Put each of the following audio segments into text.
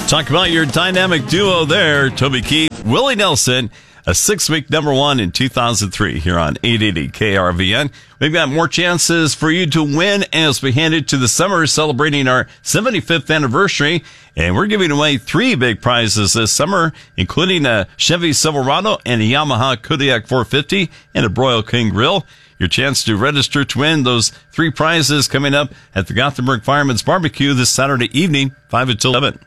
Talk about your dynamic duo there, Toby Keith, Willie Nelson, a 6-week #1 in 2003 here on 880 KRVN. We've got more chances for you to win as we head into the summer, celebrating our 75th anniversary. And we're giving away 3 big prizes this summer, including a Chevy Silverado and a Yamaha Kodiak 450 and a Broil King Grill. Your chance to register to win those 3 prizes coming up at the Gothenburg Fireman's Barbecue this Saturday evening, 5 until 11.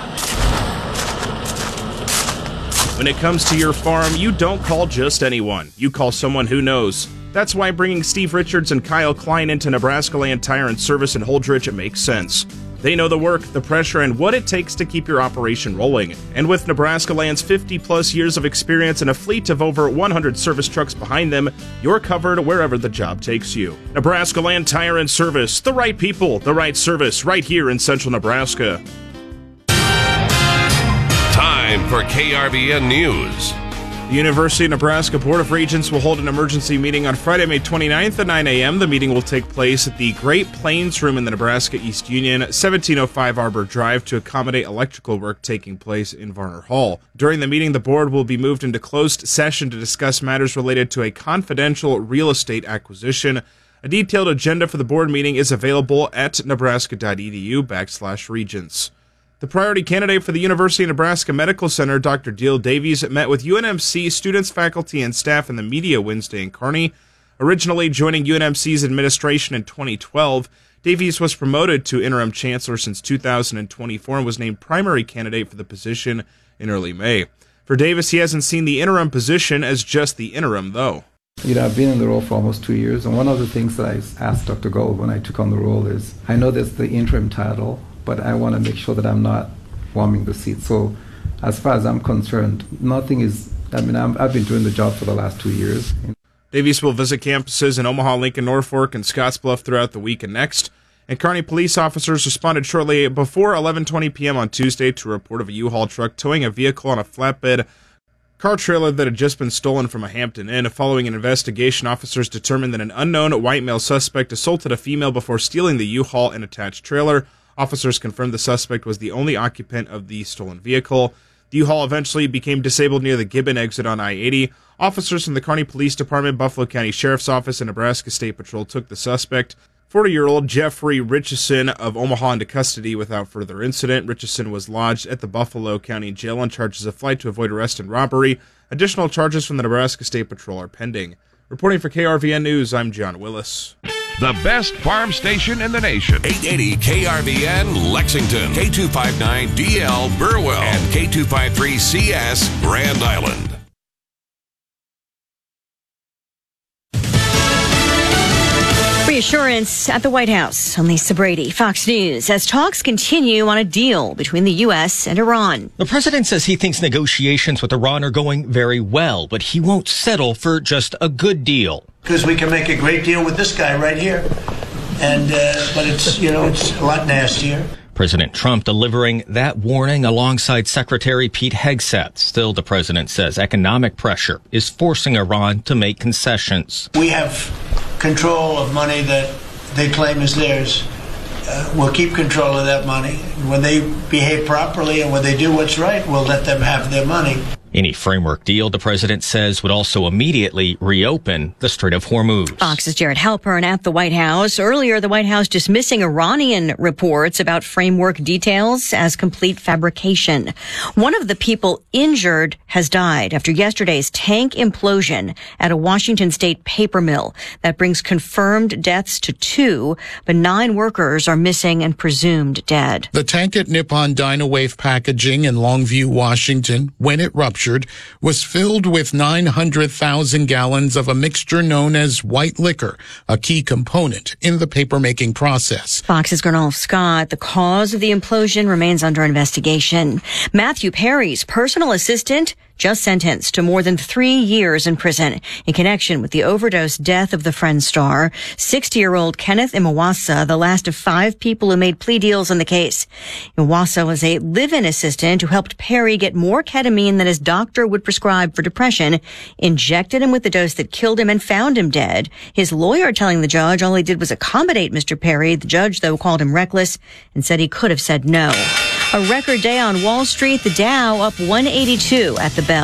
When it comes to your farm, you don't call just anyone. You call someone who knows. That's why bringing Steve Richards and Kyle Klein into Nebraska Land Tire and Service in Holdrege makes sense. They know the work, the pressure, and what it takes to keep your operation rolling. And with Nebraska Land's 50-plus years of experience and a fleet of over 100 service trucks behind them, you're covered wherever the job takes you. Nebraska Land Tire and Service, the right people, the right service, right here in central Nebraska. Time for KRVN News. The University of Nebraska Board of Regents will hold an emergency meeting on Friday, May 29th at 9 a.m. The meeting will take place at the Great Plains Room in the Nebraska East Union, 1705 Arbor Drive, to accommodate electrical work taking place in Varner Hall. During the meeting, the board will be moved into closed session to discuss matters related to a confidential real estate acquisition. A detailed agenda for the board meeting is available at nebraska.edu/regents. The priority candidate for the University of Nebraska Medical Center, Dr. Dale Davies, met with UNMC students, faculty, and staff in the media Wednesday in Kearney. Originally joining UNMC's administration in 2012, Davies was promoted to interim chancellor since 2024 and was named primary candidate for the position in early May. For Davis, he hasn't seen the interim position as just the interim, though. I've been in the role for almost 2 years, and one of the things that I asked Dr. Gold when I took on the role is, I know there's the interim title, but I want to make sure that I'm not warming the seat. So as far as I'm concerned, I've been doing the job for the last 2 years. Davies will visit campuses in Omaha, Lincoln, Norfolk, and Scottsbluff throughout the week and next. And Kearney police officers responded shortly before 11:20 p.m. on Tuesday to a report of a U-Haul truck towing a vehicle on a flatbed car trailer that had just been stolen from a Hampton Inn. Following an investigation, officers determined that an unknown white male suspect assaulted a female before stealing the U-Haul and attached trailer. Officers confirmed the suspect was the only occupant of the stolen vehicle. The U-Haul eventually became disabled near the Gibbon exit on I-80. Officers from the Kearney Police Department, Buffalo County Sheriff's Office, and Nebraska State Patrol took the suspect, 40-year-old Jeffrey Richardson of Omaha, into custody without further incident. Richardson was lodged at the Buffalo County Jail on charges of flight to avoid arrest and robbery. Additional charges from the Nebraska State Patrol are pending. Reporting for KRVN News, I'm John Willis. The best farm station in the nation. 880 KRVN Lexington, K259DL Burwell, and K253CS Grand Island. Reassurance at the White House. I'm Lisa Brady, Fox News, as talks continue on a deal between the U.S. and Iran. The president says he thinks negotiations with Iran are going very well, but he won't settle for just a good deal. Because we can make a great deal with this guy right here. And, but it's a lot nastier. President Trump delivering that warning alongside Secretary Pete Hegseth. Still, the president says economic pressure is forcing Iran to make concessions. We have control of money that they claim is theirs. We'll keep control of that money. When they behave properly and when they do what's right, we'll let them have their money. Any framework deal, the president says, would also immediately reopen the Strait of Hormuz. Fox's Jared Halpern at the White House. Earlier, the White House dismissing Iranian reports about framework details as complete fabrication. One of the people injured has died after yesterday's tank implosion at a Washington state paper mill. That brings confirmed deaths to 2, but 9 workers are missing and presumed dead. The tank at Nippon Dynawave Packaging in Longview, Washington, when it ruptured, was filled with 900,000 gallons of a mixture known as white liquor, a key component in the paper-making process. Fox's Gernolf Scott. The cause of the implosion remains under investigation. Matthew Perry's personal assistant just sentenced to more than 3 years in prison in connection with the overdose death of the Friends star. 60-year-old Kenneth Imawasa, the last of 5 people who made plea deals in the case. Imawasa was a live-in assistant who helped Perry get more ketamine than his doctor would prescribe for depression, injected him with the dose that killed him, and found him dead. His lawyer telling the judge all he did was accommodate Mr. Perry. The judge, though, called him reckless and said he could have said no. A record day on Wall Street, the Dow up 182 at the bell.